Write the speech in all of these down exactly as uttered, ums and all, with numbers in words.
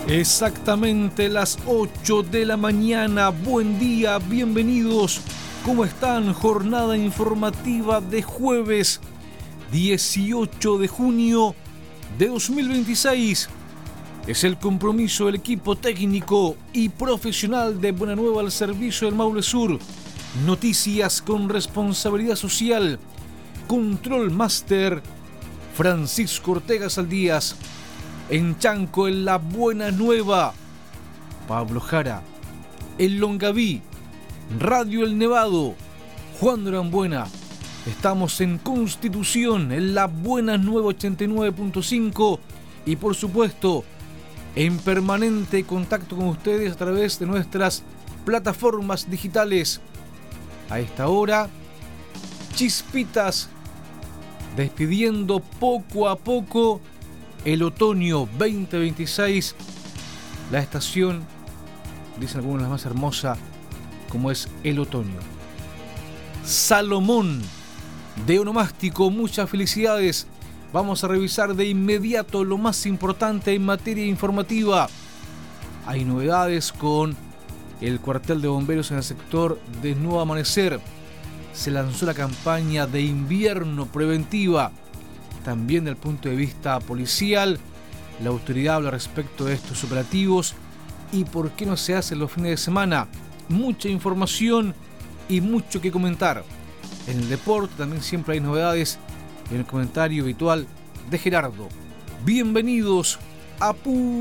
Exactamente las ocho de la mañana. Buen día, bienvenidos. ¿Cómo están? Jornada informativa de jueves dieciocho de junio de dos mil veintiséis. Es el compromiso del equipo técnico y profesional de Buena Nueva al servicio del Maule Sur. Noticias con responsabilidad social. Control Master Francisco Ortega Saldías. En Chanco, en La Buena Nueva, Pablo Jara. En Longaví, Radio El Nevado, Juan Norambuena. Estamos en Constitución, en La Buena Nueva ochenta y nueve punto cinco. Y por supuesto, en permanente contacto con ustedes a través de nuestras plataformas digitales. A esta hora, chispitas, despidiendo poco a poco el otoño veinte veintiséis, la estación, dicen algunos, la más hermosa, como es el otoño. Salomón, de Onomástico, muchas felicidades. Vamos a revisar de inmediato lo más importante en materia informativa. Hay novedades con el cuartel de bomberos en el sector de Nuevo Amanecer. Se lanzó la campaña de invierno preventiva. También desde el punto de vista policial, la autoridad habla respecto de estos operativos y por qué no se hacen los fines de semana. Mucha información y mucho que comentar. En el deporte también siempre hay novedades en el comentario habitual de Gerardo. Bienvenidos a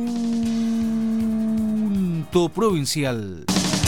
Punto Provincial.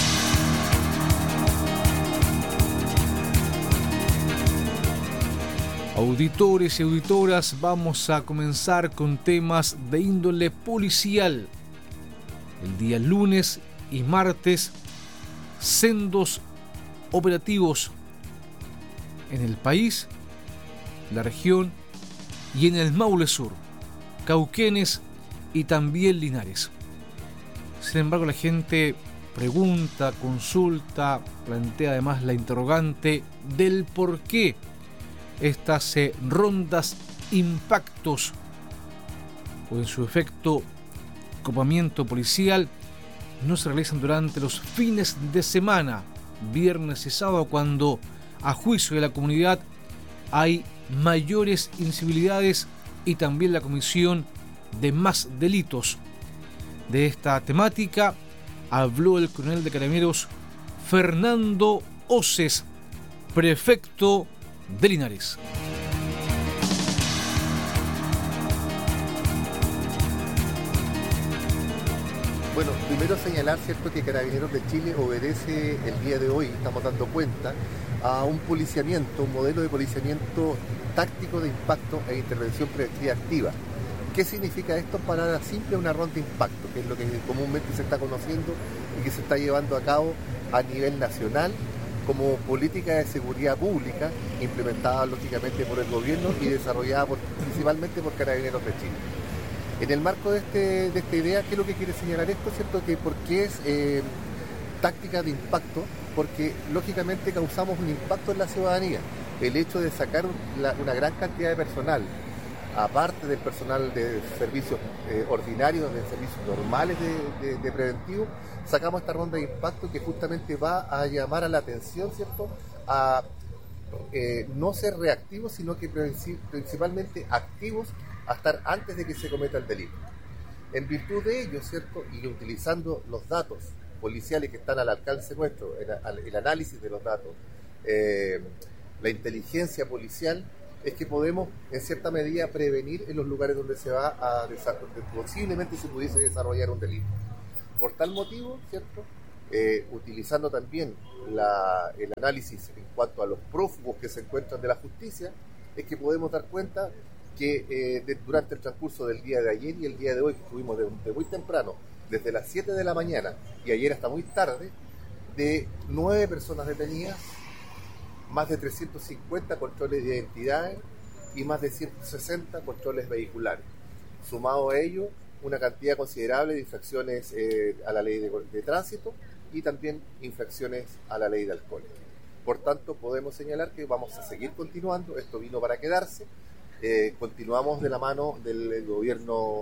Auditores y auditoras, vamos a comenzar con temas de índole policial. El día lunes y martes, sendos operativos en el país, la región y en el Maule Sur, Cauquenes y también Linares. Sin embargo, la gente pregunta, consulta, plantea además la interrogante del por qué estas eh, rondas impactos o en su efecto copamiento policial no se realizan durante los fines de semana, viernes y sábado, cuando a juicio de la comunidad hay mayores incivilidades y también la comisión de más delitos. De esta temática habló el coronel de Carabineros Fernando Oces, prefecto de Linares. Bueno, primero señalar, cierto, que Carabineros de Chile obedece el día de hoy, estamos dando cuenta, a un policiamiento, un modelo de policiamiento táctico de impacto e intervención preventiva activa. ¿Qué significa esto? Para simple una ronda de impacto, que es lo que comúnmente se está conociendo y que se está llevando a cabo a nivel nacional como política de seguridad pública, implementada lógicamente por el gobierno y desarrollada por, principalmente por Carabineros de Chile. En el marco de, este, de esta idea, ¿qué es lo que quiere señalar esto? ¿Cierto? Que ¿por qué es eh, táctica de impacto? Porque lógicamente causamos un impacto en la ciudadanía. El hecho de sacar la, una gran cantidad de personal, aparte del personal de servicios eh, ordinarios, de servicios normales de, de, de preventivo, sacamos esta ronda de impacto que justamente va a llamar a la atención, ¿cierto?, a eh, no ser reactivos, sino que principalmente activos a estar antes de que se cometa el delito. En virtud de ello, ¿cierto?, y utilizando los datos policiales que están al alcance nuestro, el, el análisis de los datos, eh, la inteligencia policial, es que podemos en cierta medida prevenir en los lugares donde se va a desarrollar, posiblemente se pudiese desarrollar un delito. Por tal motivo, ¿cierto?, eh, utilizando también la, el análisis en cuanto a los prófugos que se encuentran de la justicia, es que podemos dar cuenta que eh, de, durante el transcurso del día de ayer y el día de hoy, que estuvimos de, de muy temprano, desde las siete de la mañana y ayer hasta muy tarde, de nueve personas detenidas, más de trescientos cincuenta controles de identidades y más de ciento sesenta controles vehiculares. Sumado a ello, una cantidad considerable de infracciones eh, a la ley de, de tránsito y también infracciones a la ley de alcohol. Por tanto, podemos señalar que vamos a seguir continuando, esto vino para quedarse. Eh, continuamos de la mano del gobierno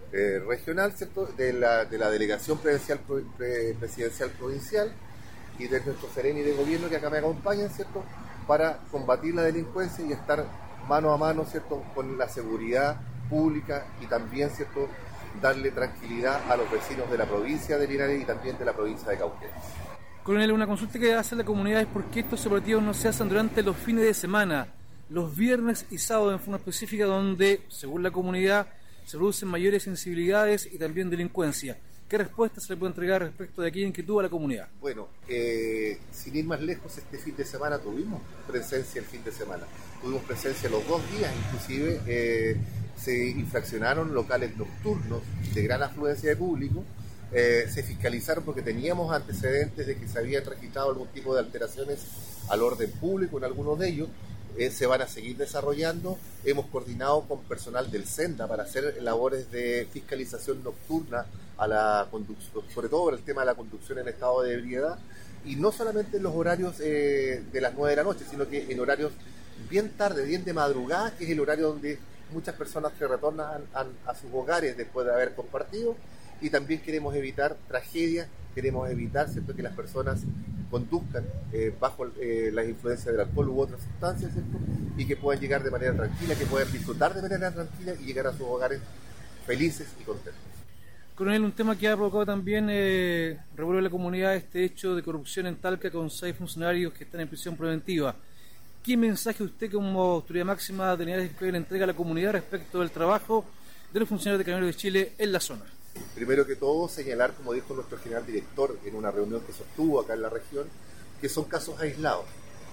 eh, regional, ¿cierto? De la, de la delegación presidencial, pre, presidencial provincial y de nuestro seremi de gobierno que acá me acompañan, ¿cierto? Para combatir la delincuencia y estar mano a mano, ¿cierto? Con la seguridad pública y también, ¿cierto? Darle tranquilidad a los vecinos de la provincia de Linares y también de la provincia de Cauquenes. Coronel, una consulta que hace la comunidad es por qué estos operativos no se hacen durante los fines de semana, los viernes y sábados en forma específica, donde, según la comunidad, se producen mayores sensibilidades y también delincuencia. ¿Qué respuesta se le puede entregar respecto de aquella inquietud a la comunidad? Bueno, eh, sin ir más lejos, este fin de semana tuvimos presencia el fin de semana. Tuvimos presencia los dos días, inclusive eh, se infraccionaron locales nocturnos de gran afluencia de público. Eh, se fiscalizaron porque teníamos antecedentes de que se habían registrado algún tipo de alteraciones al orden público en algunos de ellos. Eh, se van a seguir desarrollando. Hemos coordinado con personal del SENDA para hacer labores de fiscalización nocturna a la conducción, sobre todo por el tema de la conducción en estado de ebriedad, y no solamente en los horarios eh, de las nueve de la noche, sino que en horarios bien tarde, bien de madrugada, que es el horario donde muchas personas se retornan a, a, a sus hogares después de haber compartido. Y también queremos evitar tragedias, queremos evitar, ¿cierto?, que las personas conduzcan eh, bajo eh, las influencias del alcohol u otras sustancias, ¿cierto?, y que puedan llegar de manera tranquila, que puedan disfrutar de manera tranquila y llegar a sus hogares felices y contentos. Coronel, un tema que ha provocado también eh, revuelo en la comunidad, este hecho de corrupción en Talca con seis funcionarios que están en prisión preventiva. ¿Qué mensaje usted como autoridad máxima de Linares le entrega a la comunidad respecto del trabajo de los funcionarios de Carabineros de Chile en la zona? Primero que todo, señalar, como dijo nuestro general director en una reunión que sostuvo acá en la región, que son casos aislados,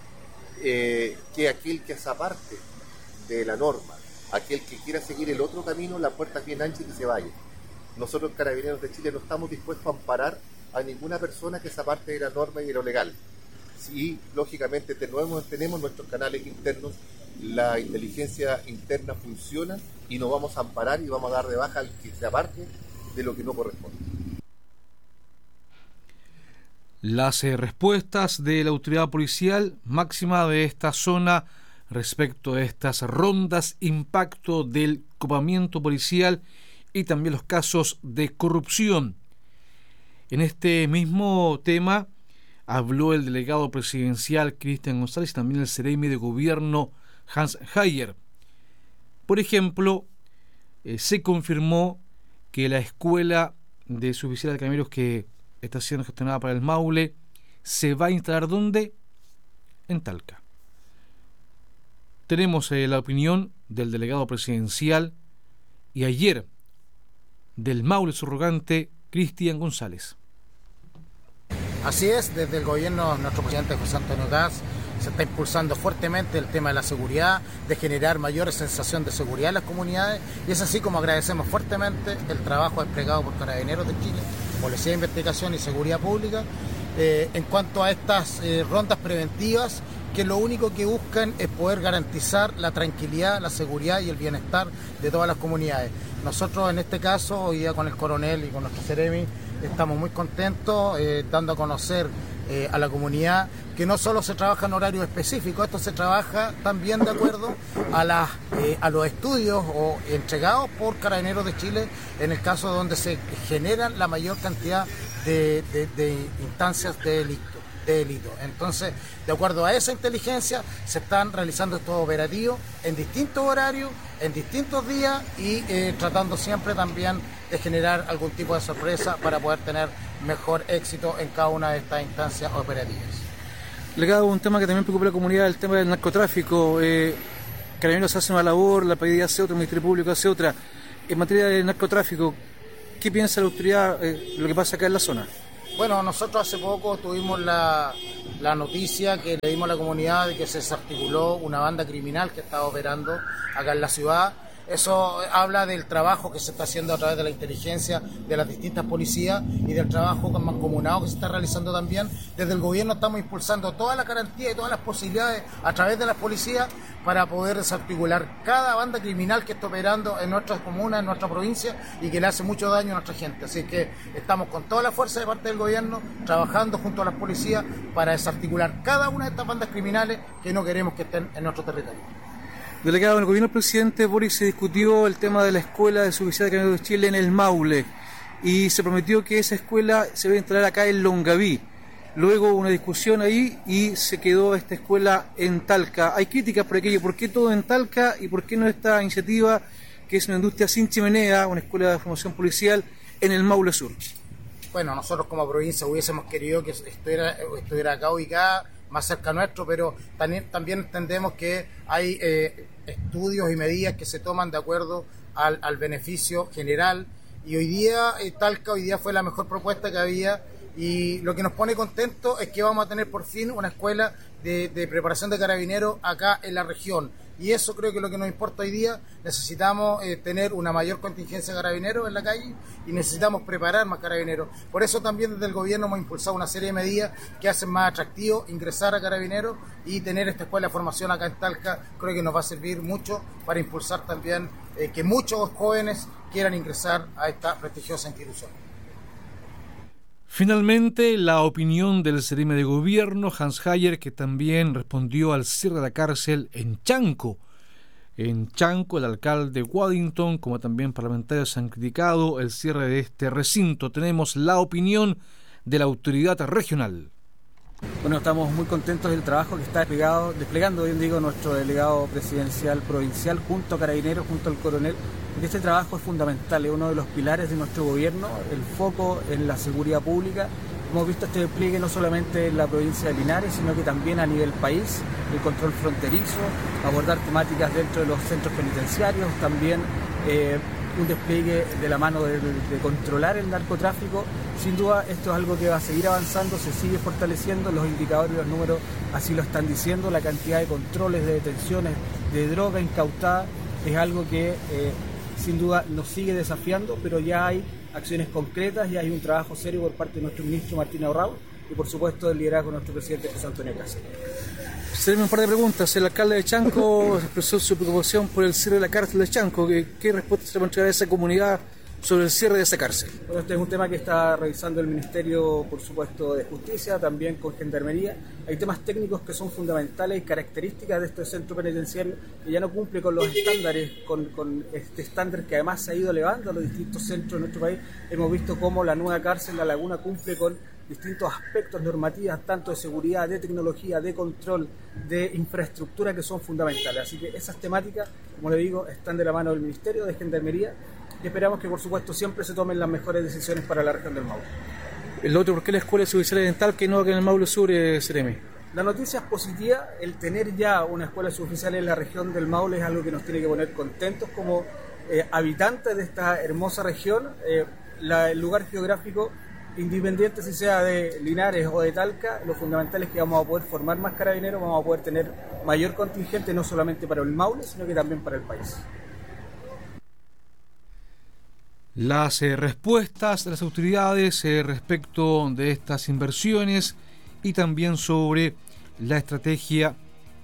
eh, que aquel que es aparte de la norma, aquel que quiera seguir el otro camino, la puerta es bien ancha y que se vaya. Nosotros, Carabineros de Chile, no estamos dispuestos a amparar a ninguna persona que es aparte de la norma y de lo legal. Sí, lógicamente tenemos, tenemos nuestros canales internos, la inteligencia interna funciona y no vamos a amparar y vamos a dar de baja al que se aparte de lo que no corresponde. Las eh, respuestas de la autoridad policial máxima de esta zona respecto a estas rondas impacto del copamiento policial y también los casos de corrupción. En este mismo tema habló el delegado presidencial Cristian González y también el seremi de gobierno Hans Hayer. Por ejemplo, eh, se confirmó que la escuela de suboficiales de carabineros que está siendo gestionada para el Maule se va a instalar ¿dónde? En Talca. Tenemos eh, la opinión del delegado presidencial y ayer del Maule subrogante Cristian González. Así es, desde el gobierno nuestro presidente José Antonio Caz se está impulsando fuertemente el tema de la seguridad, de generar mayor sensación de seguridad en las comunidades, y es así como agradecemos fuertemente el trabajo desplegado por Carabineros de Chile, Policía de Investigación y Seguridad Pública, eh, en cuanto a estas eh, rondas preventivas, que lo único que buscan es poder garantizar la tranquilidad, la seguridad y el bienestar de todas las comunidades. Nosotros en este caso, hoy día con el coronel y con nuestro seremi, estamos muy contentos eh, dando a conocer eh, a la comunidad que no solo se trabaja en horario específico, esto se trabaja también de acuerdo a, la, eh, a los estudios o entregados por Carabineros de Chile en el caso donde se generan la mayor cantidad de, de, de instancias de delito. de delito. Entonces, de acuerdo a esa inteligencia, se están realizando estos operativos en distintos horarios, en distintos días y eh, tratando siempre también de generar algún tipo de sorpresa para poder tener mejor éxito en cada una de estas instancias operativas. Legado, un tema que también preocupa a la comunidad, el tema del narcotráfico. Eh, Carabineros hace una labor, la P D I hace otra, el Ministerio Público hace otra. En materia de narcotráfico, ¿qué piensa la autoridad eh, lo que pasa acá en la zona? Bueno, nosotros hace poco tuvimos la, la noticia que le dimos a la comunidad de que se desarticuló una banda criminal que estaba operando acá en la ciudad. Eso habla del trabajo que se está haciendo a través de la inteligencia de las distintas policías y del trabajo mancomunado que se está realizando también. Desde el gobierno estamos impulsando toda la garantía y todas las posibilidades a través de las policías para poder desarticular cada banda criminal que está operando en nuestras comunas, en nuestra provincia y que le hace mucho daño a nuestra gente. Así que estamos con toda la fuerza de parte del gobierno trabajando junto a las policías para desarticular cada una de estas bandas criminales que no queremos que estén en nuestro territorio. Delegado, en el gobierno del presidente Boric se discutió el tema de la escuela de suboficiales de Carabineros de Chile en el Maule y se prometió que esa escuela se va a instalar acá en Longaví. Luego hubo una discusión ahí y se quedó esta escuela en Talca. Hay críticas por aquello. ¿Por qué todo en Talca y por qué no esta iniciativa, que es una industria sin chimenea, una escuela de formación policial en el Maule Sur? Bueno, nosotros como provincia hubiésemos querido que estuviera, estuviera acá ubicada, más cerca nuestro, pero también, también entendemos que hay eh, estudios y medidas que se toman de acuerdo al, al beneficio general, y hoy día eh, Talca hoy día fue la mejor propuesta que había, y lo que nos pone contentos es que vamos a tener por fin una escuela de, de preparación de carabineros acá en la región, y eso creo que es lo que nos importa hoy día. Necesitamos eh, tener una mayor contingencia de carabineros en la calle y necesitamos preparar más carabineros. Por eso también desde el gobierno hemos impulsado una serie de medidas que hacen más atractivo ingresar a carabineros, y tener esta escuela de formación acá en Talca creo que nos va a servir mucho para impulsar también eh, que muchos jóvenes quieran ingresar a esta prestigiosa institución. Finalmente, la opinión del Cereme de Gobierno, Hans Hayer, que también respondió al cierre de la cárcel en Chanco. En Chanco, el alcalde Waddington, como también parlamentarios, han criticado el cierre de este recinto. Tenemos la opinión de la autoridad regional. Bueno, estamos muy contentos del trabajo que está desplegado, desplegando, bien digo, nuestro delegado presidencial provincial junto a Carabineros, junto al coronel, porque este trabajo es fundamental, es uno de los pilares de nuestro gobierno, el foco en la seguridad pública. Hemos visto este despliegue no solamente en la provincia de Linares, sino que también a nivel país, el control fronterizo, abordar temáticas dentro de los centros penitenciarios, también eh, un despliegue de la mano de, de controlar el narcotráfico. Sin duda esto es algo que va a seguir avanzando, se sigue fortaleciendo, los indicadores y los números así lo están diciendo, la cantidad de controles, de detenciones, de droga incautada es algo que eh, sin duda nos sigue desafiando, pero ya hay acciones concretas y hay un trabajo serio por parte de nuestro ministro Martín Aurrao y por supuesto del liderazgo de nuestro presidente José Antonio Cast. Un par de preguntas. El alcalde de Chanco expresó su preocupación por el cierre de la cárcel de Chanco. ¿Qué, qué respuesta se le va a entregar a esa comunidad sobre el cierre de esa cárcel? Bueno, este es un tema que está revisando el Ministerio, por supuesto, de Justicia, también con Gendarmería. Hay temas técnicos que son fundamentales y características de este centro penitenciario que ya no cumple con los estándares, con, con este estándar que además se ha ido elevando a los distintos centros de nuestro país. Hemos visto cómo la nueva cárcel La Laguna cumple con distintos aspectos normativos, tanto de seguridad, de tecnología, de control, de infraestructura, que son fundamentales. Así que esas temáticas, como le digo, están de la mano del Ministerio de Gendarmería y esperamos que, por supuesto, siempre se tomen las mejores decisiones para la región del Maule. El otro, ¿por qué la escuela suboficial en Talca y no que en el Maule Sur, eh, Cereme? La noticia es positiva. El tener ya una escuela suboficial en la región del Maule es algo que nos tiene que poner contentos como eh, habitantes de esta hermosa región. Eh, la, el lugar geográfico, independiente si sea de Linares o de Talca, lo fundamental es que vamos a poder formar más carabineros, vamos a poder tener mayor contingente no solamente para el Maule, sino que también para el país. Las eh, respuestas de las autoridades eh, respecto de estas inversiones y también sobre la estrategia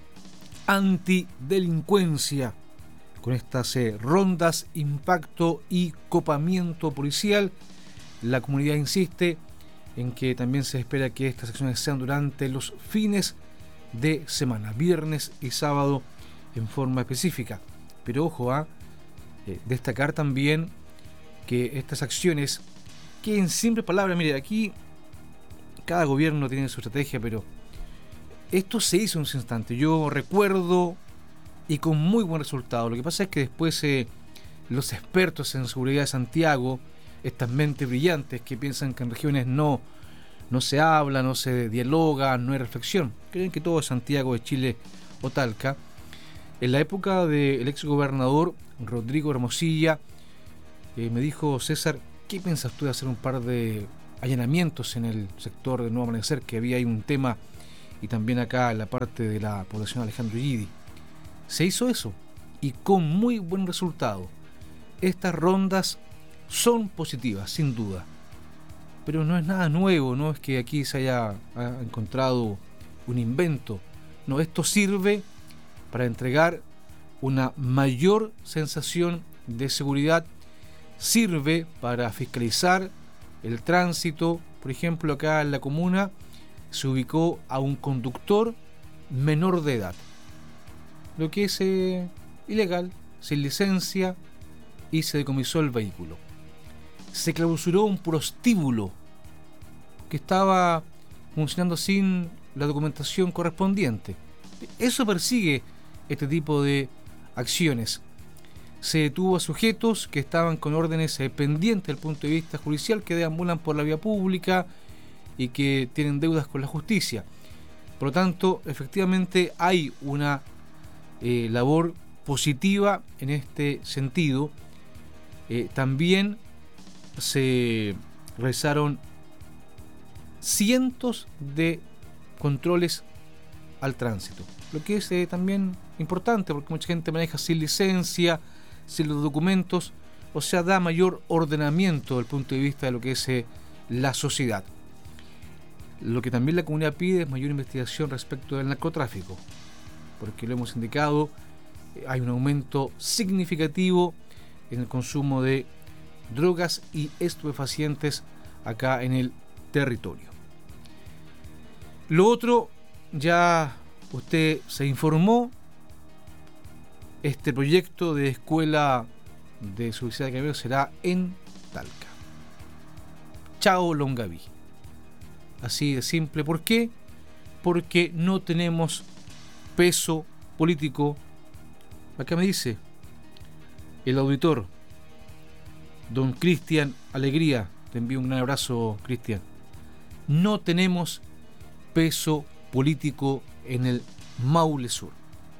antidelincuencia con estas eh, rondas, impacto y copamiento policial. La comunidad insiste en que también se espera que estas acciones sean durante los fines de semana, viernes y sábado en forma específica. Pero ojo a eh, destacar también que estas acciones, que en simple palabra, mire, aquí cada gobierno tiene su estrategia, pero esto se hizo en un instante. Yo recuerdo y con muy buen resultado. Lo que pasa es que después eh, los expertos en seguridad de Santiago, estas mentes brillantes que piensan que en regiones no, no se habla, no se dialoga, no hay reflexión, creen que todo es Santiago de Chile o Talca. En la época del exgobernador Rodrigo Hermosilla, eh, me dijo: César, ¿qué piensas tú de hacer un par de allanamientos en el sector de Nuevo Amanecer? Que había ahí un tema, y también acá en la parte de la población Alejandro Gidi. Se hizo eso y con muy buen resultado. Estas rondas son positivas, sin duda, pero no es nada nuevo, no es que aquí se haya encontrado un invento. No, esto sirve para entregar una mayor sensación de seguridad, sirve para fiscalizar el tránsito. Por ejemplo, acá en la comuna se ubicó a un conductor menor de edad, lo que es eh, ilegal, sin licencia, y se decomisó el vehículo. Se clausuró un prostíbulo que estaba funcionando sin la documentación correspondiente. Eso persigue este tipo de acciones. Se detuvo a sujetos que estaban con órdenes eh, pendientes desde el punto de vista judicial, que deambulan por la vía pública y que tienen deudas con la justicia. Por lo tanto, efectivamente hay una eh, labor positiva en este sentido. Eh, también se realizaron cientos de controles al tránsito, lo que es eh, también importante, porque mucha gente maneja sin licencia, sin los documentos, o sea, da mayor ordenamiento desde el punto de vista de lo que es eh, la sociedad. Lo que también la comunidad pide es mayor investigación respecto del narcotráfico, porque lo hemos indicado, eh, hay un aumento significativo en el consumo de drogas y estupefacientes acá en el territorio. Lo otro, ya usted se informó, este proyecto de escuela de Subicida de Carabineros será en Talca. Chao Longaví. Así de simple. ¿Por qué? Porque no tenemos peso político. Acá me dice el auditor, don Cristian Alegría. Te envío un gran abrazo, Cristian. No tenemos peso político en el Maule Sur.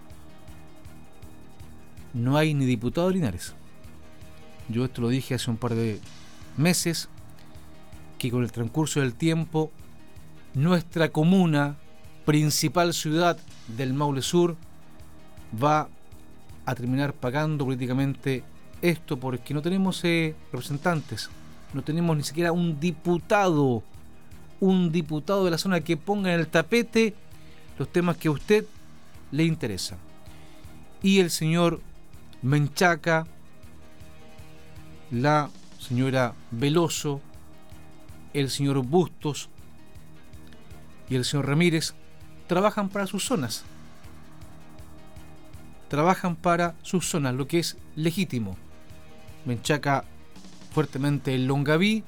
No hay ni diputado de Linares. Yo esto lo dije hace un par de meses, que con el transcurso del tiempo nuestra comuna, principal ciudad del Maule Sur, va a terminar pagando políticamente esto, porque no tenemos eh, representantes, no tenemos ni siquiera un diputado, un diputado de la zona que ponga en el tapete los temas que a usted le interesan. Y el señor Menchaca, la señora Veloso, el señor Bustos y el señor Ramírez trabajan para sus zonas. Trabajan para sus zonas, lo que es legítimo. Menchaca fuertemente en Longaví,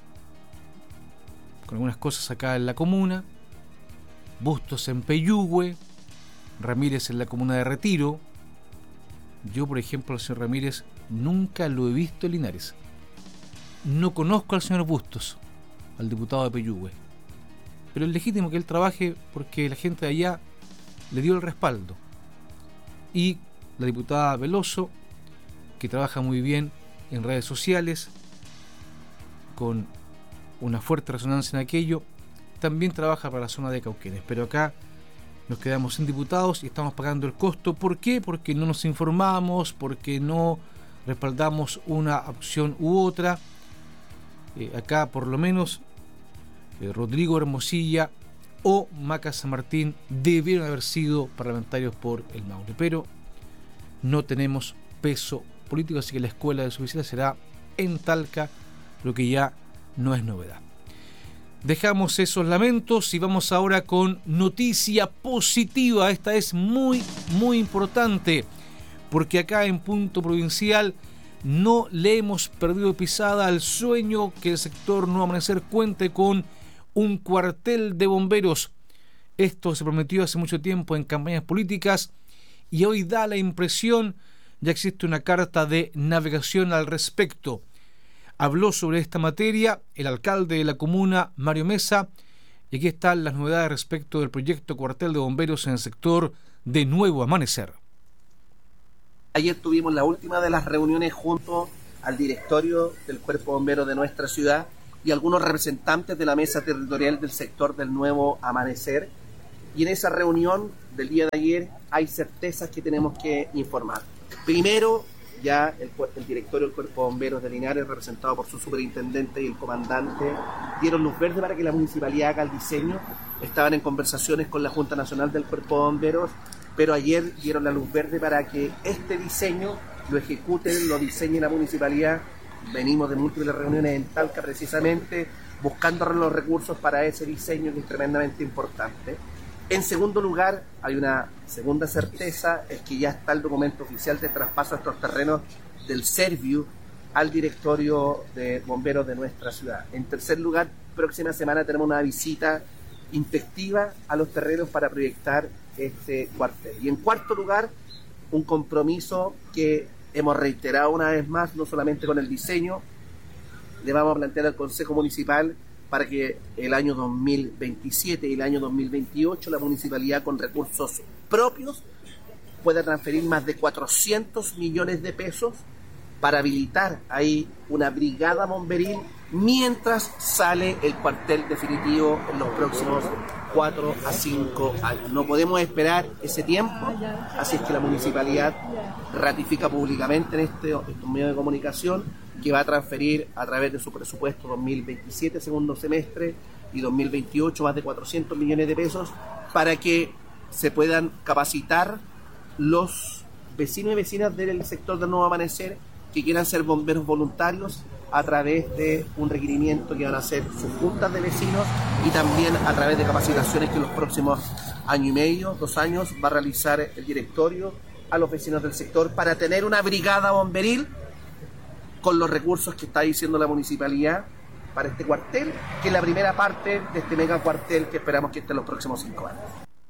con algunas cosas acá en la comuna. Bustos en Peyúgue, Ramírez en la comuna de Retiro. Yo, por ejemplo, al señor Ramírez nunca lo he visto en Linares. No conozco al señor Bustos, al diputado de Peyúgue, pero es legítimo que él trabaje porque la gente de allá le dio el respaldo. Y la diputada Veloso, que trabaja muy bien en redes sociales, con una fuerte resonancia en aquello, también trabaja para la zona de Cauquenes. Pero acá nos quedamos sin diputados y estamos pagando el costo. ¿Por qué? Porque no nos informamos, porque no respaldamos una opción u otra. Eh, acá por lo menos eh, Rodrigo Hermosilla o Maca San Martín debieron haber sido parlamentarios por el Maule, pero no tenemos peso político, así que la escuela de Subicida será en Talca, lo que ya no es novedad. Dejamos esos lamentos y vamos ahora con noticia positiva. Esta es muy, muy importante, porque acá en Punto Provincial no le hemos perdido pisada al sueño que el sector Nuevo Amanecer cuente con un cuartel de bomberos. Esto se prometió hace mucho tiempo en campañas políticas y hoy da la impresión, ya existe una carta de navegación al respecto. Habló sobre esta materia el alcalde de la comuna, Mario Mesa, y aquí están las novedades respecto del proyecto cuartel de bomberos en el sector de Nuevo Amanecer. Ayer tuvimos la última de las reuniones junto al directorio del Cuerpo Bombero de nuestra ciudad y algunos representantes de la mesa territorial del sector del Nuevo Amanecer. Y en esa reunión del día de ayer hay certezas que tenemos que informar. Primero, ya el, el directorio del Cuerpo Bomberos de Linares, representado por su superintendente y el comandante, dieron luz verde para que la municipalidad haga el diseño. Estaban en conversaciones con la Junta Nacional del Cuerpo Bomberos, pero ayer dieron la luz verde para que este diseño lo ejecuten, lo diseñe la municipalidad. Venimos de múltiples reuniones en Talca precisamente buscando los recursos para ese diseño que es tremendamente importante. En segundo lugar, hay una segunda certeza, es que ya está el documento oficial de traspaso de estos terrenos del Serviu al directorio de bomberos de nuestra ciudad. En tercer lugar, próxima semana tenemos una visita inspectiva a los terrenos para proyectar este cuartel. Y en cuarto lugar, un compromiso que hemos reiterado una vez más, no solamente con el diseño, le vamos a plantear al Consejo Municipal para que el año dos mil veintisiete y el año dos mil veintiocho la municipalidad con recursos propios pueda transferir más de cuatrocientos millones de pesos para habilitar ahí una brigada bomberil mientras sale el cuartel definitivo en los próximos cuatro a cinco años. No podemos esperar ese tiempo, así es que la municipalidad ratifica públicamente en este, estos medios de comunicación que va a transferir a través de su presupuesto dos mil veintisiete, segundo semestre, y dos mil veintiocho más de cuatrocientos millones de pesos para que se puedan capacitar los vecinos y vecinas del sector del Nuevo Amanecer que quieran ser bomberos voluntarios a través de un requerimiento que van a hacer sus juntas de vecinos y también a través de capacitaciones que en los próximos año y medio, dos años, va a realizar el directorio a los vecinos del sector para tener una brigada bomberil con los recursos que está diciendo la municipalidad para este cuartel, que es la primera parte de este mega cuartel que esperamos que esté en los próximos cinco años.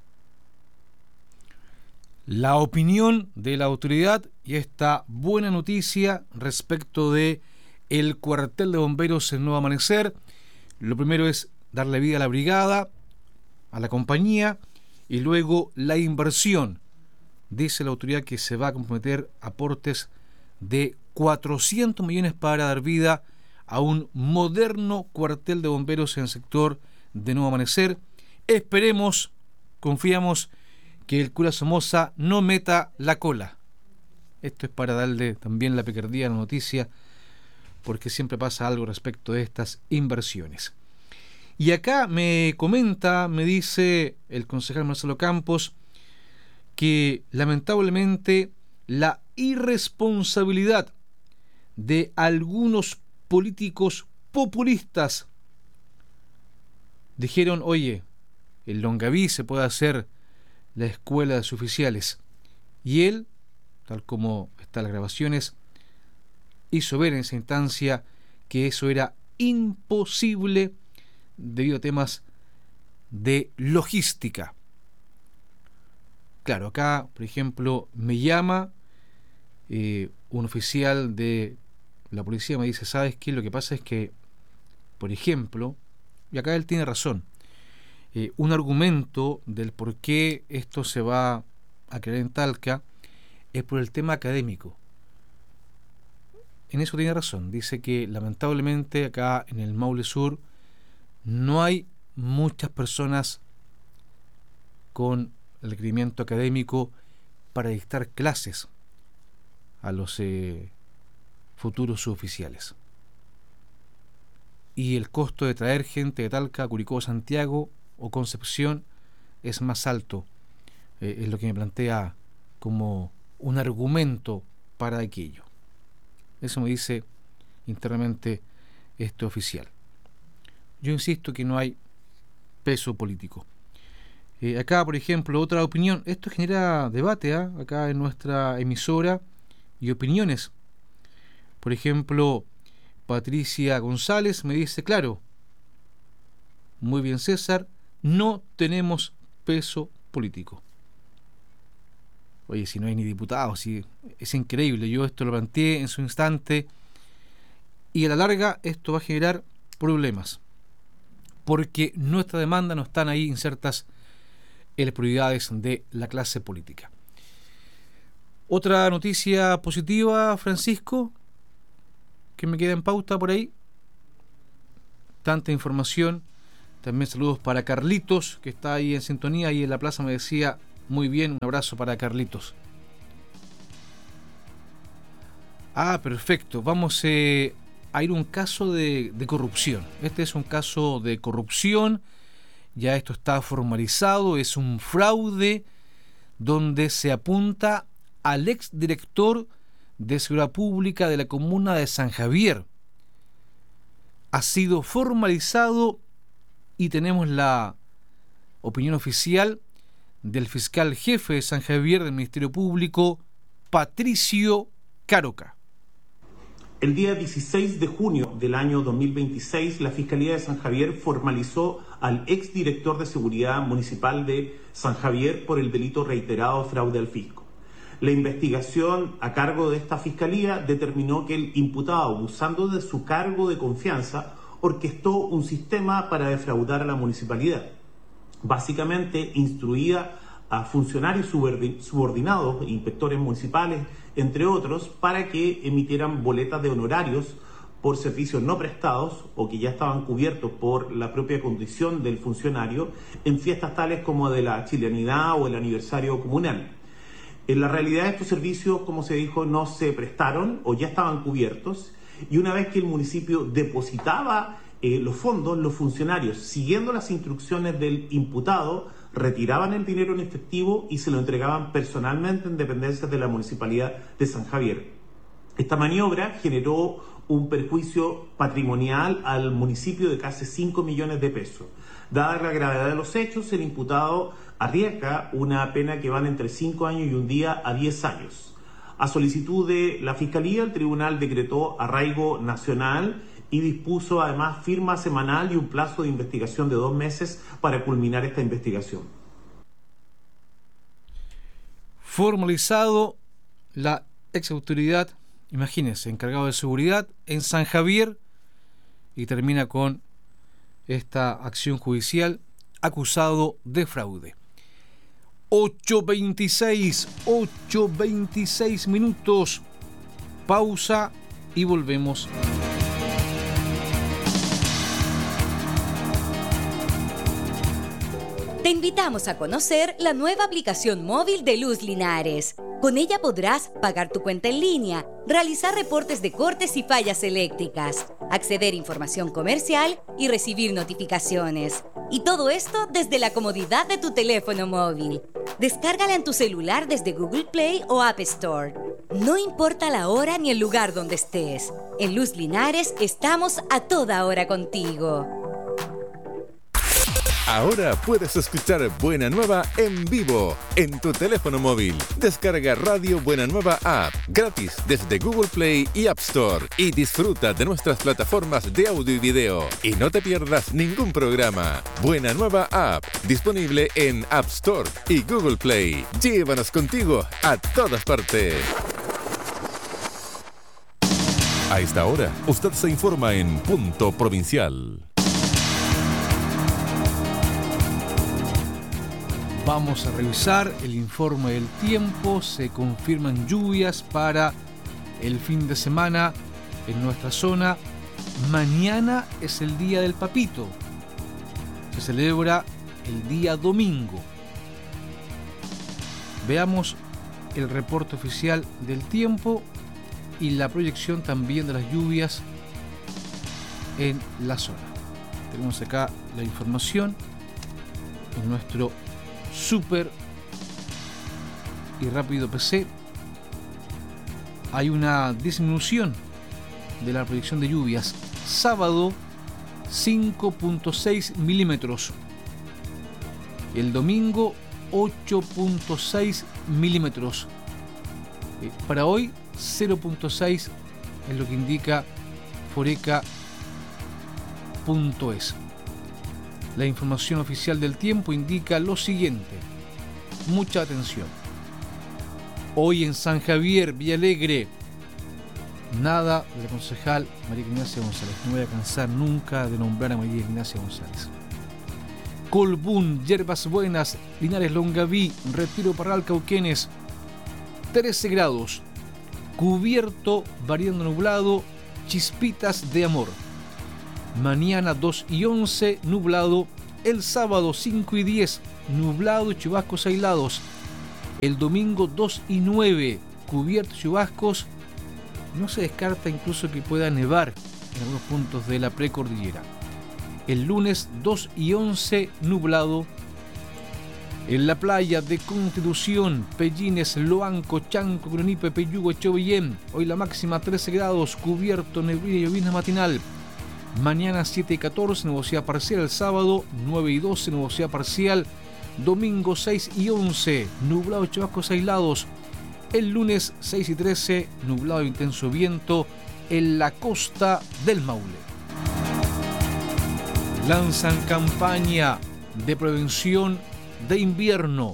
La opinión de la autoridad y esta buena noticia respecto de el cuartel de bomberos en Nuevo Amanecer. Lo primero es darle vida a la brigada, a la compañía, y luego la inversión. Dice la autoridad que se va a comprometer aportes de cuatrocientos millones para dar vida a un moderno cuartel de bomberos en el sector de Nuevo Amanecer. Esperemos, confiamos que el cura Somoza no meta la cola. Esto es para darle también la picardía a la noticia, porque siempre pasa algo respecto de estas inversiones. Y acá me comenta, me dice el concejal Marcelo Campos, que lamentablemente la irresponsabilidad de algunos políticos populistas dijeron, oye, en Longaví se puede hacer la escuela de suboficiales, y él, tal como están las grabaciones, hizo ver en esa instancia que eso era imposible debido a temas de logística. Claro, acá, por ejemplo, me llama eh, un oficial de la policía, me dice, ¿sabes qué? Lo que pasa es que, por ejemplo, y acá él tiene razón, eh, un argumento del por qué esto se va a crear en Talca es por el tema académico. En eso tiene razón. Dice que lamentablemente acá en el Maule Sur no hay muchas personas con el requerimiento académico para dictar clases a los eh, futuros suboficiales. Y el costo de traer gente de Talca, Curicó, Santiago o Concepción es más alto. Eh, es lo que me plantea como un argumento para aquello. Eso me dice internamente este oficial. Yo insisto que no hay peso político. Eh, acá, por ejemplo, otra opinión. Esto genera debate ¿eh? acá en nuestra emisora y opiniones. Por ejemplo, Patricia González me dice, claro, muy bien César, no tenemos peso político. Oye, si no hay ni diputados, si es increíble. Yo esto lo planteé en su instante y a la larga esto va a generar problemas porque nuestra demanda no están ahí insertas en las prioridades de la clase política. Otra noticia positiva, Francisco, que me queda en pauta por ahí. Tanta información. También saludos para Carlitos, que está ahí en sintonía y en la plaza me decía, muy bien, un abrazo para Carlitos. Ah, perfecto. Vamos eh, a ir a un caso de, de corrupción. Este es un caso de corrupción. Ya esto está formalizado. Es un fraude donde se apunta al exdirector de Seguridad Pública de la comuna de San Javier. Ha sido formalizado y tenemos la opinión oficial del fiscal jefe de San Javier del Ministerio Público, Patricio Caroca. El día dieciséis de junio del año dos mil veintiséis, la Fiscalía de San Javier formalizó al exdirector de Seguridad Municipal de San Javier por el delito reiterado fraude al fisco. La investigación a cargo de esta Fiscalía determinó que el imputado, abusando de su cargo de confianza, orquestó un sistema para defraudar a la municipalidad. Básicamente instruía a funcionarios subordinados, inspectores municipales, entre otros, para que emitieran boletas de honorarios por servicios no prestados o que ya estaban cubiertos por la propia condición del funcionario en fiestas tales como de la chilenidad o el aniversario comunal. En la realidad, estos servicios, como se dijo, no se prestaron o ya estaban cubiertos, y una vez que el municipio depositaba eh, los fondos, los funcionarios, siguiendo las instrucciones del imputado, retiraban el dinero en efectivo y se lo entregaban personalmente en dependencias de la Municipalidad de San Javier. Esta maniobra generó un perjuicio patrimonial al municipio de casi cinco millones de pesos. Dada la gravedad de los hechos, el imputado arriesga una pena que van entre cinco años y un día a diez años. A solicitud de la Fiscalía, el Tribunal decretó arraigo nacional y dispuso además firma semanal y un plazo de investigación de dos meses para culminar esta investigación. Formalizado la ex autoridad, imagínense, encargado de seguridad en San Javier, y termina con esta acción judicial, acusado de fraude. ocho veintiséis, ocho veintiséis minutos, pausa y volvemos. Te invitamos a conocer la nueva aplicación móvil de Luz Linares. Con ella podrás pagar tu cuenta en línea, realizar reportes de cortes y fallas eléctricas, acceder a información comercial y recibir notificaciones. Y todo esto desde la comodidad de tu teléfono móvil. Descárgala en tu celular desde Google Play o App Store. No importa la hora ni el lugar donde estés. En Luz Linares estamos a toda hora contigo. Ahora puedes escuchar Buena Nueva en vivo en tu teléfono móvil. Descarga Radio Buena Nueva App gratis desde Google Play y App Store y disfruta de nuestras plataformas de audio y video. Y no te pierdas ningún programa. Buena Nueva App, disponible en App Store y Google Play. Llévanos contigo a todas partes. A esta hora, usted se informa en Punto Provincial. Vamos a revisar el informe del tiempo. Se confirman lluvias para el fin de semana en nuestra zona. Mañana es el Día del Papito. Se celebra el día domingo. Veamos el reporte oficial del tiempo y la proyección también de las lluvias en la zona. Tenemos acá la información en nuestro súper y rápido P C. Hay una disminución de la proyección de lluvias. Sábado cinco punto seis milímetros, el domingo ocho punto seis milímetros. eh, para hoy cero punto seis es lo que indica foreca punto es. La información oficial del tiempo indica lo siguiente. Mucha atención. Hoy en San Javier, Villalegre, nada de la concejal María Ignacia González. No voy a cansar nunca de nombrar a María Ignacia González. Colbún, Yerbas Buenas, Linares Longaví, Retiro Parral Cauquenes, trece grados. Cubierto, variando nublado, chispitas de amor. Mañana dos y once, nublado. El sábado cinco y diez, nublado y chubascos aislados. El domingo dos y nueve, cubierto y chubascos. No se descarta incluso que pueda nevar en algunos puntos de la precordillera. El lunes dos y once, nublado. En la playa de Constitución, Pellines, Loanco, Chanco, Gronipe, Peyugo, Chovillén. Hoy la máxima trece grados, cubierto, neblina y llovizna matinal. Mañana siete y catorce, nubosidad parcial. El sábado nueve y doce, nubosidad parcial. Domingo seis y once, nublado y chubascos aislados. El lunes seis y trece, nublado e intenso viento en la costa del Maule. Lanzan campaña de prevención de invierno.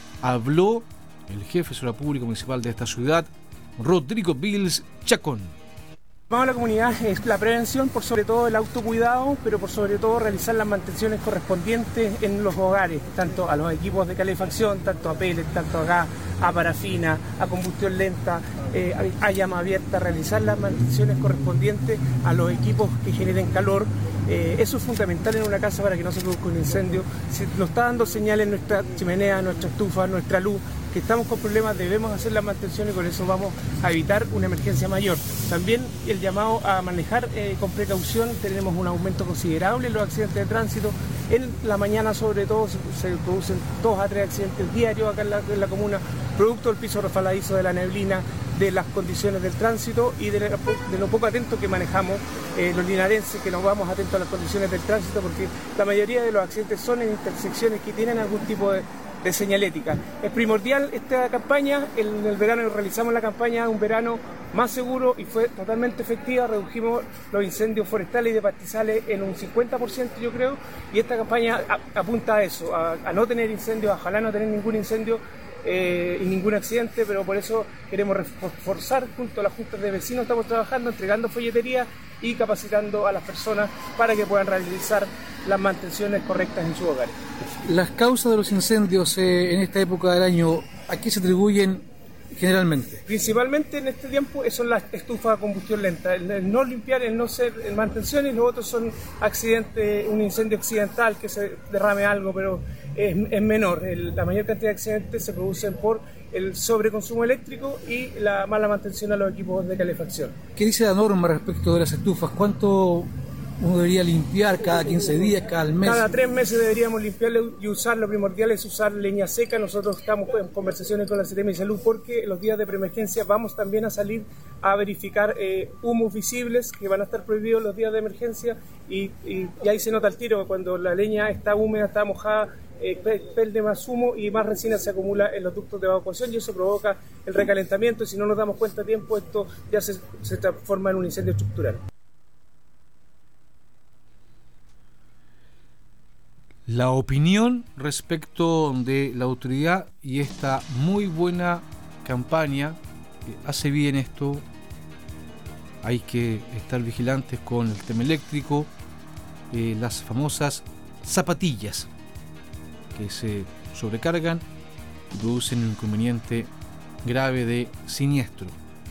Habló el jefe de seguridad pública municipal de esta ciudad, Rodrigo Vils Chacón. Vamos a la comunidad es la prevención, por sobre todo el autocuidado, pero por sobre todo realizar las mantenciones correspondientes en los hogares, tanto a los equipos de calefacción, tanto a pellet, tanto a gas, a parafina, a combustión lenta, eh, a llama abierta, realizar las mantenciones correspondientes a los equipos que generen calor. Eh, eso es fundamental en una casa para que no se produzca un incendio. Si nos está dando señales nuestra chimenea, nuestra estufa, nuestra luz, que estamos con problemas, debemos hacer las mantenciones y con eso vamos a evitar una emergencia mayor. También el llamado a manejar eh, con precaución. Tenemos un aumento considerable en los accidentes de tránsito. En la mañana sobre todo se, se producen dos a tres accidentes diarios acá en la, en la comuna, producto del piso resbaladizo, de la neblina, de las condiciones del tránsito y de, la, de lo poco atento que manejamos eh, los linarenses, que nos vamos atentos a las condiciones del tránsito, porque la mayoría de los accidentes son en intersecciones que tienen algún tipo de de señalética. Es primordial esta campaña. En el verano realizamos la campaña Un verano más seguro y fue totalmente efectiva. Redujimos los incendios forestales y de pastizales en un cincuenta por ciento, yo creo, y esta campaña a, apunta a eso, a, a no tener incendios, ojalá no tener ningún incendio eh, y ningún accidente, pero por eso queremos reforzar junto a las juntas de vecinos. Estamos trabajando, entregando folletería y capacitando a las personas para que puedan realizar las mantenciones correctas en sus hogares. Las causas de los incendios eh, en esta época del año, ¿a qué se atribuyen generalmente? Principalmente en este tiempo son las estufas a combustión lenta, el, el no limpiar, el no hacer mantenciones, y los otros son accidentes, un incendio accidental, que se derrame algo, pero es, es menor. El, la mayor cantidad de accidentes se producen por el sobreconsumo eléctrico y la mala mantención a los equipos de calefacción. ¿Qué dice la norma respecto de las estufas? ¿Cuánto uno debería limpiar? ¿Cada quince días, cada mes? Cada tres meses deberíamos limpiarlo y usar. Lo primordial es usar leña seca. Nosotros estamos en conversaciones con la Secretaría de Salud porque los días de preemergencia vamos también a salir a verificar eh, humos visibles que van a estar prohibidos los días de emergencia, y, y, y ahí se nota el tiro cuando la leña está húmeda, está mojada, eh, perde más humo y más resina se acumula en los ductos de evacuación, y eso provoca el recalentamiento, y si no nos damos cuenta a tiempo esto ya se, se transforma en un incendio estructural. La opinión respecto de la autoridad y esta muy buena campaña, hace bien esto. Hay que estar vigilantes con el tema eléctrico, eh, las famosas zapatillas que se sobrecargan y producen un inconveniente grave de siniestro.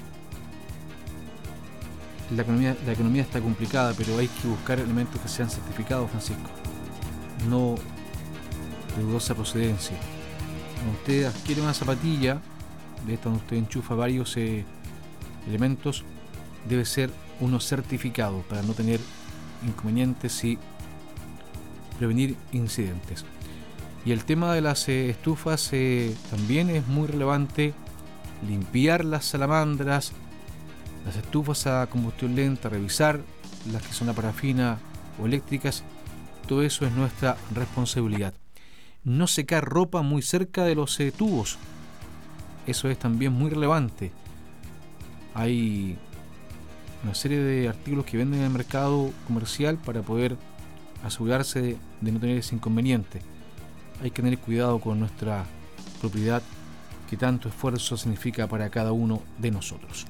La economía, la economía está complicada, pero hay que buscar elementos que sean certificados, Francisco, no de dudosa procedencia. Cuando usted adquiere una zapatilla de esta donde usted enchufa varios eh, elementos, debe ser uno certificado para no tener inconvenientes y prevenir incidentes. Y el tema de las eh, estufas eh, también es muy relevante. Limpiar las salamandras, las estufas a combustión lenta, revisar las que son a parafina o eléctricas. Todo eso es nuestra responsabilidad. No secar ropa muy cerca de los eh, tubos. Eso es también muy relevante. Hay una serie de artículos que venden en el mercado comercial para poder asegurarse de, de no tener ese inconveniente. Hay que tener cuidado con nuestra propiedad, que tanto esfuerzo significa para cada uno de nosotros.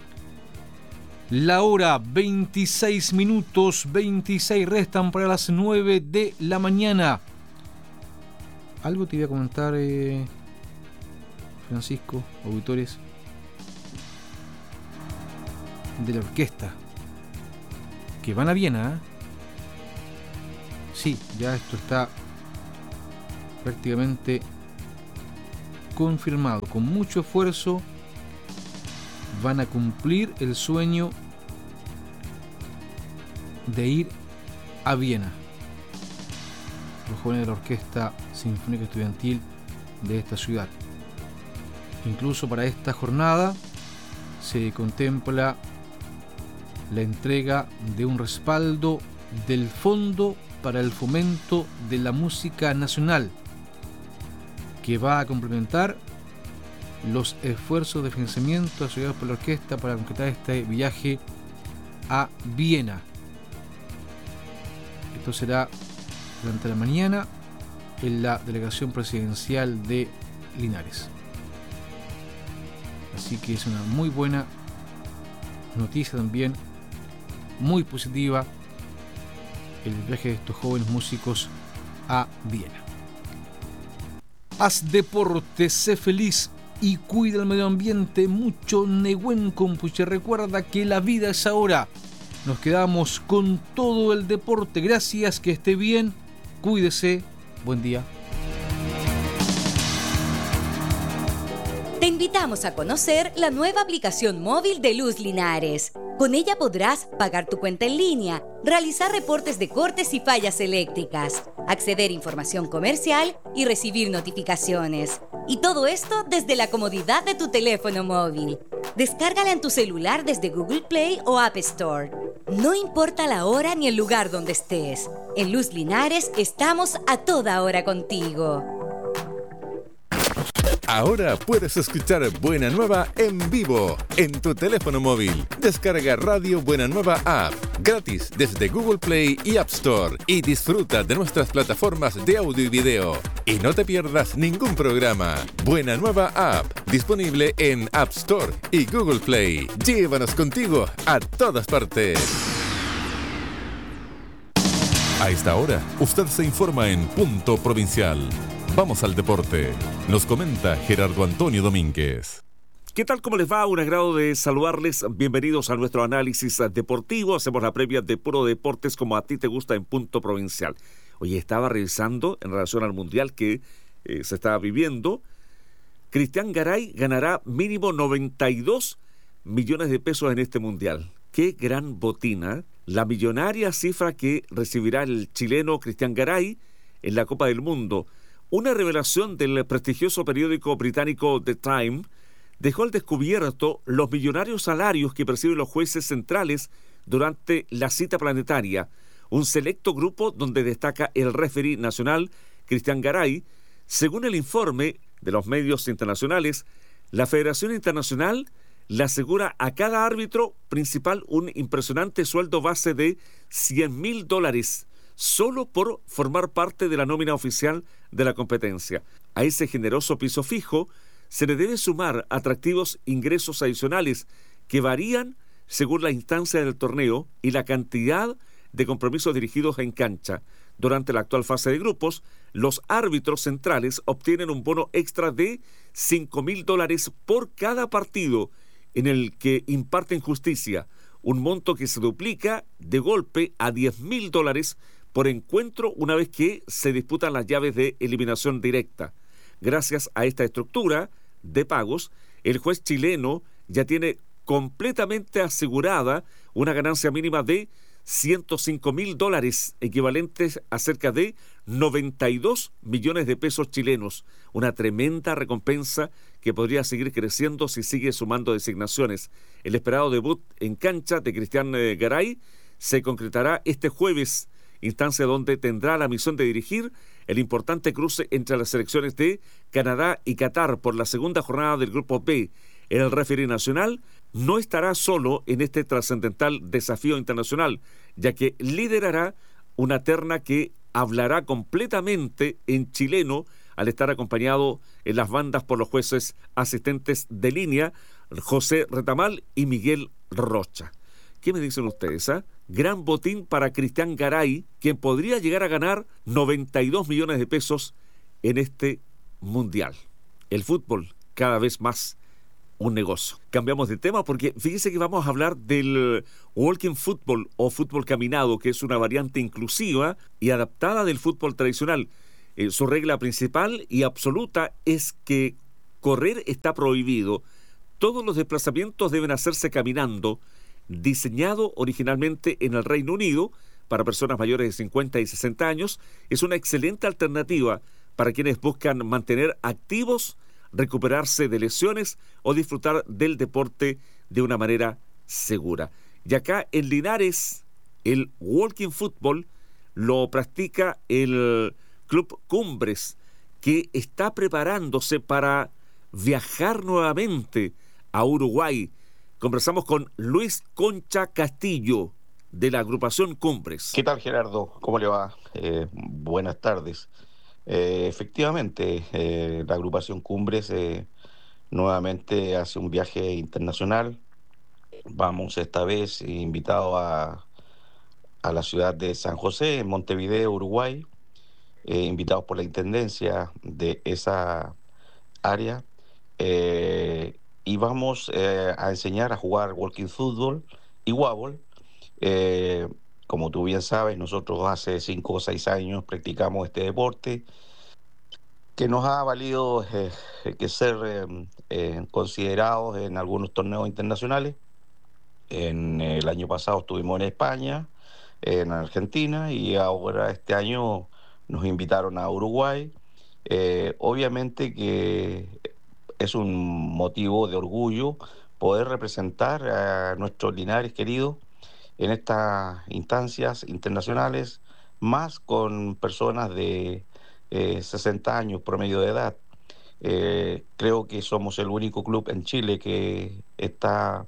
La hora, veintiséis minutos, veintiséis restan para las nueve de la mañana. Algo te iba a comentar, eh, Francisco, auditores, de la orquesta, que van a Viena, ¿eh? Sí, ya esto está prácticamente confirmado. Con mucho esfuerzo van a cumplir el sueño de ir a Viena. Los jóvenes de la Orquesta Sinfónica Estudiantil de esta ciudad. Incluso para esta jornada se contempla la entrega de un respaldo del Fondo para el Fomento de la Música Nacional, que va a complementar los esfuerzos de financiamiento asociados por la orquesta para concretar este viaje a Viena. Esto será durante la mañana en la delegación presidencial de Linares. Así que es una muy buena noticia también, muy positiva, el viaje de estos jóvenes músicos a Viena. Haz deporte, sé feliz y cuida el medio ambiente. Mucho Nehuen Compuche. Recuerda que la vida es ahora. Nos quedamos con todo el deporte. Gracias, que esté bien, cuídese, buen día. Te invitamos a conocer la nueva aplicación móvil de Luz Linares. Con ella podrás pagar tu cuenta en línea, realizar reportes de cortes y fallas eléctricas, acceder a información comercial y recibir notificaciones. Y todo esto desde la comodidad de tu teléfono móvil. Descárgala en tu celular desde Google Play o App Store. No importa la hora ni el lugar donde estés. En Luz Linares estamos a toda hora contigo. Ahora puedes escuchar Buena Nueva en vivo en tu teléfono móvil. Descarga Radio Buena Nueva App gratis desde Google Play y App Store y disfruta de nuestras plataformas de audio y video. Y no te pierdas ningún programa. Buena Nueva App, disponible en App Store y Google Play. Llévanos contigo a todas partes. A esta hora, usted se informa en Punto Provincial. Vamos al deporte. Nos comenta Gerardo Antonio Domínguez. ¿Qué tal? ¿Cómo les va? Un agrado de saludarles. Bienvenidos a nuestro análisis deportivo. Hacemos la previa de Puro Deportes como a ti te gusta en Punto Provincial. Oye, estaba revisando en relación al Mundial que eh, se estaba viviendo. Cristian Garay ganará mínimo noventa y dos millones de pesos en este Mundial. ¡Qué gran botina! La millonaria cifra que recibirá el chileno Cristian Garay en la Copa del Mundo. Una revelación del prestigioso periódico británico The Times dejó al descubierto los millonarios salarios que perciben los jueces centrales durante la cita planetaria. Un selecto grupo donde destaca el referee nacional Cristian Garay. Según el informe de los medios internacionales, la Federación Internacional le asegura a cada árbitro principal un impresionante sueldo base de cien mil dólares. Solo por formar parte de la nómina oficial de la competencia. A ese generoso piso fijo se le debe sumar atractivos ingresos adicionales que varían según la instancia del torneo y la cantidad de compromisos dirigidos en cancha. Durante la actual fase de grupos, los árbitros centrales obtienen un bono extra de cinco mil dólares por cada partido en el que imparten justicia, un monto que se duplica de golpe a diez mil dólares por encuentro una vez que se disputan las llaves de eliminación directa. Gracias a esta estructura de pagos, el juez chileno ya tiene completamente asegurada una ganancia mínima de ciento cinco mil dólares, equivalentes a cerca de noventa y dos millones de pesos chilenos. Una tremenda recompensa que podría seguir creciendo si sigue sumando designaciones. El esperado debut en cancha de Cristian Garay se concretará este jueves, instancia donde tendrá la misión de dirigir el importante cruce entre las selecciones de Canadá y Qatar por la segunda jornada del Grupo B. El referee nacional no estará solo en este trascendental desafío internacional, ya que liderará una terna que hablará completamente en chileno al estar acompañado en las bandas por los jueces asistentes de línea José Retamal y Miguel Rocha. ¿Qué me dicen ustedes? ¿eh? Gran botín para Cristian Garay, quien podría llegar a ganar noventa y dos millones de pesos en este Mundial. El fútbol cada vez más un negocio. Cambiamos de tema porque fíjese que vamos a hablar del walking football o fútbol caminado, que es una variante inclusiva y adaptada del fútbol tradicional. Eh, su regla principal y absoluta es que correr está prohibido. Todos los desplazamientos deben hacerse caminando. Diseñado originalmente en el Reino Unido para personas mayores de cincuenta y sesenta años, es una excelente alternativa para quienes buscan mantener activos, recuperarse de lesiones o disfrutar del deporte de una manera segura. Y acá en Linares, el walking football lo practica el Club Cumbres, que está preparándose para viajar nuevamente a Uruguay. Conversamos con Luis Concha Castillo, de la agrupación Cumbres. ¿Qué tal, Gerardo? ¿Cómo le va? Eh, buenas tardes. Eh, efectivamente, eh, la agrupación Cumbres eh, nuevamente hace un viaje internacional. Vamos esta vez invitados a, a la ciudad de San José, en Montevideo, Uruguay, eh, invitados por la intendencia de esa área, eh, y vamos eh, a enseñar a jugar walking fútbol y wobble. Eh, como tú bien sabes, nosotros hace cinco o seis años practicamos este deporte que nos ha valido eh, que ser eh, eh, considerados en algunos torneos internacionales. En el año pasado estuvimos en España, en Argentina, y ahora este año nos invitaron a Uruguay. Eh, obviamente que es un motivo de orgullo poder representar a nuestros Linares queridos en estas instancias internacionales, más con personas de eh, sesenta años promedio de edad. Eh, creo que somos el único club en Chile que está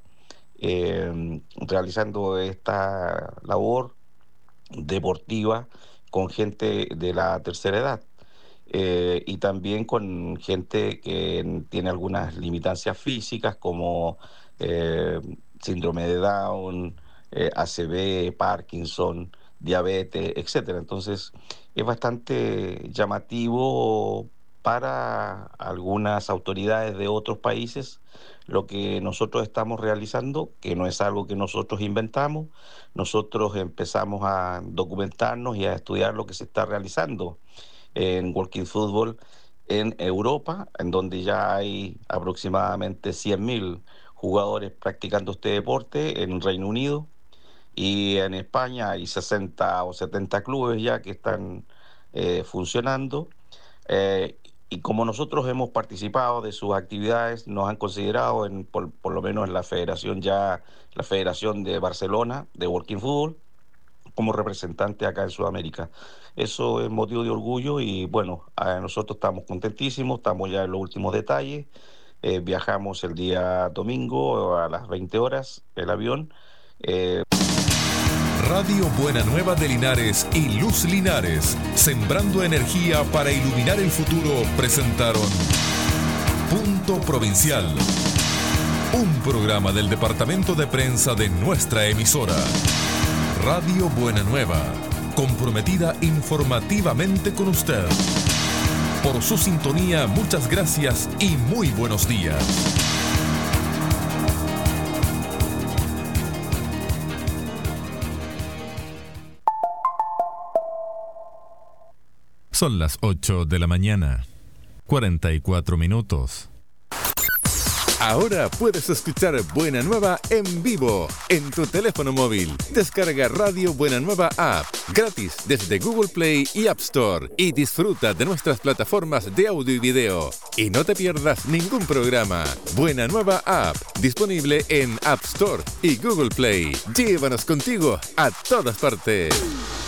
eh, realizando esta labor deportiva con gente de la tercera edad, eh, y también con gente que tiene algunas limitancias físicas como eh, síndrome de Down, eh, A C V, Parkinson, diabetes, etcétera. Entonces es bastante llamativo para algunas autoridades de otros países lo que nosotros estamos realizando, que no es algo que nosotros inventamos. Nosotros empezamos a documentarnos y a estudiar lo que se está realizando en walking fútbol en Europa, en donde ya hay aproximadamente cien mil jugadores practicando este deporte, en Reino Unido, y en España hay sesenta o setenta clubes ya que están eh, funcionando. Eh, y como nosotros hemos participado de sus actividades, nos han considerado, en, por, por lo menos en la federación ya, la Federación de Barcelona de Walking Football, como representante acá en Sudamérica. Eso es motivo de orgullo y bueno, nosotros estamos contentísimos, estamos ya en los últimos detalles. Eh, viajamos el día domingo a las veinte horas, el avión. Eh... Radio Buena Nueva de Linares y Luz Linares, sembrando energía para iluminar el futuro, presentaron Punto Provincial, un programa del departamento de prensa de nuestra emisora. Radio Buena Nueva, comprometida informativamente con usted. Por su sintonía, muchas gracias y muy buenos días. Son las ocho de la mañana, cuarenta y cuatro minutos. Ahora puedes escuchar Buena Nueva en vivo en tu teléfono móvil. Descarga Radio Buena Nueva App gratis desde Google Play y App Store y disfruta de nuestras plataformas de audio y video. Y no te pierdas ningún programa. Buena Nueva App, disponible en App Store y Google Play. Llévanos contigo a todas partes.